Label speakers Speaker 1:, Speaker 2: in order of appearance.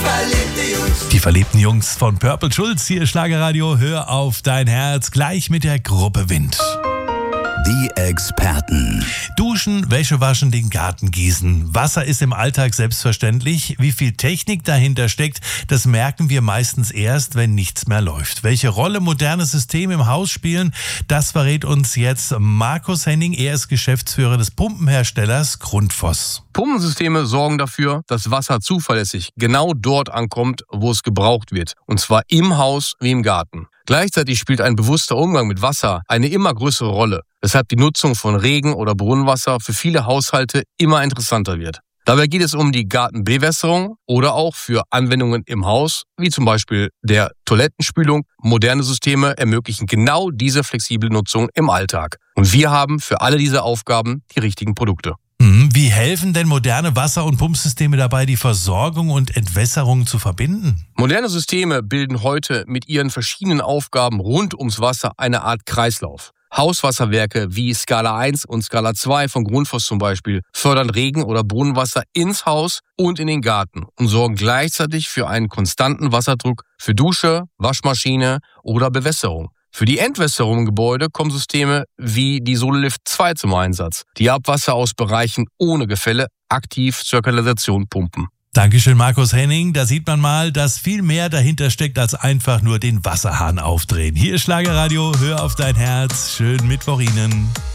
Speaker 1: Die verliebten Jungs von Purple Schulz, hier Schlagerradio, hör auf dein Herz, gleich mit der Gruppe Wind.
Speaker 2: Die Experten.
Speaker 1: Duschen, Wäsche waschen, den Garten gießen. Wasser ist im Alltag selbstverständlich. Wie viel Technik dahinter steckt, das merken wir meistens erst, wenn nichts mehr läuft. Welche Rolle moderne Systeme im Haus spielen, das verrät uns jetzt Markus Henning. Er ist Geschäftsführer des Pumpenherstellers Grundfos.
Speaker 3: Pumpensysteme sorgen dafür, dass Wasser zuverlässig genau dort ankommt, wo es gebraucht wird. Und zwar im Haus wie im Garten. Gleichzeitig spielt ein bewusster Umgang mit Wasser eine immer größere Rolle, weshalb die Nutzung von Regen- oder Brunnenwasser für viele Haushalte immer interessanter wird. Dabei geht es um die Gartenbewässerung oder auch für Anwendungen im Haus, wie zum Beispiel der Toilettenspülung. Moderne Systeme ermöglichen genau diese flexible Nutzung im Alltag. Und wir haben für alle diese Aufgaben die richtigen Produkte.
Speaker 1: Wie helfen denn moderne Wasser- und Pumpsysteme dabei, die Versorgung und Entwässerung zu verbinden?
Speaker 3: Moderne Systeme bilden heute mit ihren verschiedenen Aufgaben rund ums Wasser eine Art Kreislauf. Hauswasserwerke wie Skala 1 und Skala 2 von Grundfos zum Beispiel fördern Regen- oder Brunnenwasser ins Haus und in den Garten und sorgen gleichzeitig für einen konstanten Wasserdruck für Dusche, Waschmaschine oder Bewässerung. Für die Entwässerung im Gebäude kommen Systeme wie die Solelift 2 zum Einsatz, die Abwasser aus Bereichen ohne Gefälle aktiv zur Kanalisation pumpen.
Speaker 1: Dankeschön, Markus Henning. Da sieht man mal, dass viel mehr dahinter steckt, als einfach nur den Wasserhahn aufdrehen. Hier ist Schlagerradio, hör auf dein Herz. Schönen Mittwoch Ihnen.